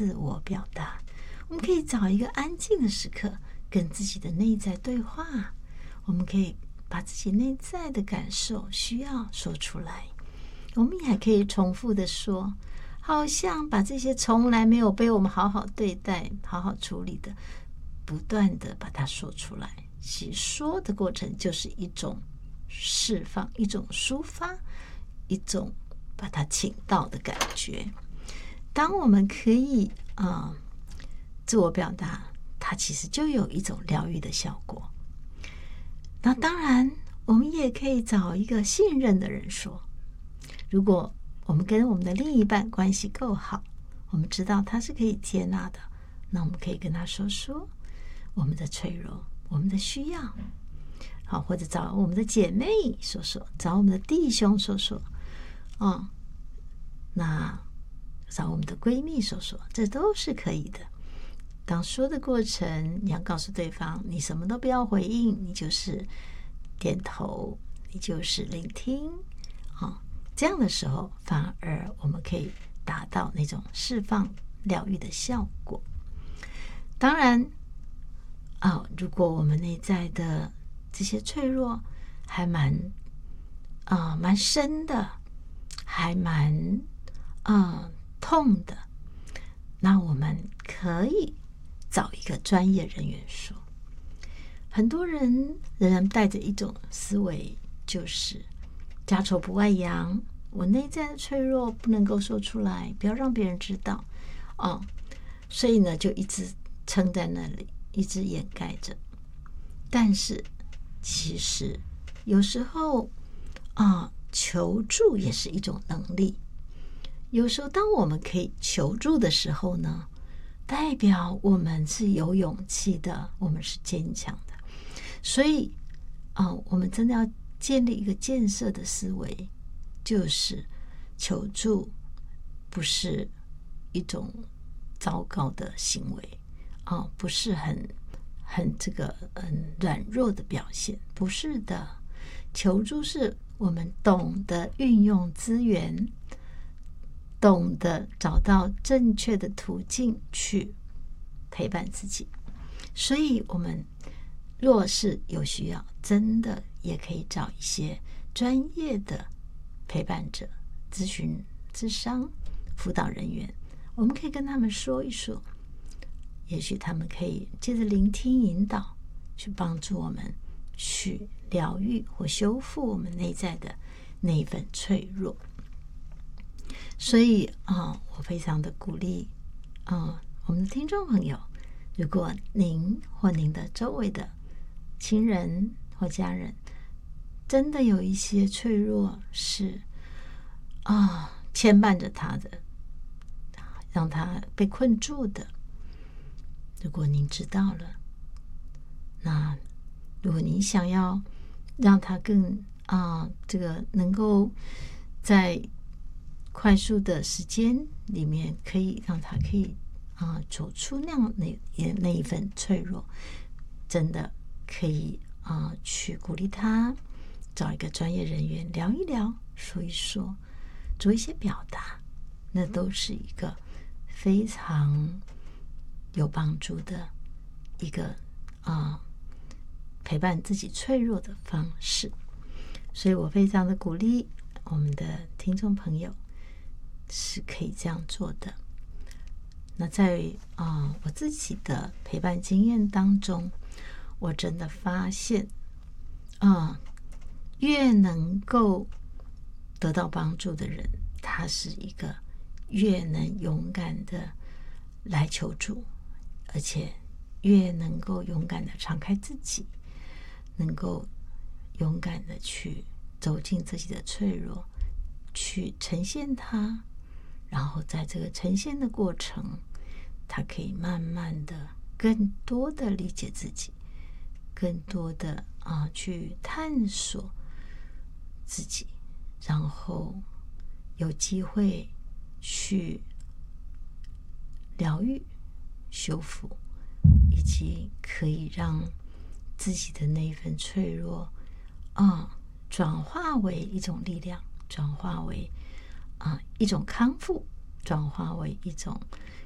自我表达。我们可以找一个安静的时刻，跟自己的内在对话。我们可以把自己内在的感受、需要说出来。我们也还可以重复的说，好像把这些从来没有被我们好好对待、好好处理的，不断的把它说出来。其实说的过程就是一种释放，一种抒发，一种把它倾倒的感觉。当我们可以自我表达，它其实就有一种疗愈的效果。那当然我们也可以找一个信任的人说，如果我们跟我们的另一半关系够好，我们知道他是可以接纳的，那我们可以跟他说说我们的脆弱，我们的需要，好，或者找我们的姐妹说说，找我们的弟兄说说，那找我们的闺蜜说说，这都是可以的。当说的过程，你要告诉对方，你什么都不要回应，你就是点头，你就是聆听，这样的时候，反而我们可以达到那种释放、疗愈的效果。当然，如果我们内在的这些脆弱还蛮深的，还蛮痛的，那我们可以找一个专业人员说。很多人仍然带着一种思维，就是家丑不外扬，我内在的脆弱不能够说出来，不要让别人知道，所以呢就一直撑在那里，一直掩盖着。但是其实有时候求助也是一种能力。有时候当我们可以求助的时候呢，代表我们是有勇气的，我们是坚强的。所以我们真的要建立一个建设的思维，就是求助不是一种糟糕的行为，不是很软弱的表现，不是的。求助是我们懂得运用资源，懂得找到正确的途径去陪伴自己。所以我们若是有需要，真的也可以找一些专业的陪伴者、咨询、咨商、辅导人员，我们可以跟他们说一说，也许他们可以借着聆听引导，去帮助我们去疗愈或修复我们内在的那一份脆弱。所以我非常的鼓励我们的听众朋友，如果您或您的周围的亲人或家人真的有一些脆弱是牵绊着他的，让他被困住的，如果您知道了，那如果您想要让他更能够在快速的时间里面可以让他可以走出那一份脆弱，真的可以去鼓励他找一个专业人员聊一聊，说一说，做一些表达，那都是一个非常有帮助的一个陪伴自己脆弱的方式。所以我非常的鼓励我们的听众朋友是可以这样做的。那在我自己的陪伴经验当中，我真的发现越能够得到帮助的人，他是一个越能勇敢的来求助，而且越能够勇敢的敞开自己，能够勇敢的去走进自己的脆弱，去呈现它，然后在这个呈现的过程，他可以慢慢的更多的理解自己，更多的去探索自己，然后有机会去疗愈、修复，以及可以让自己的那一份脆弱转化为一种力量，转化为一种康复，转化为一种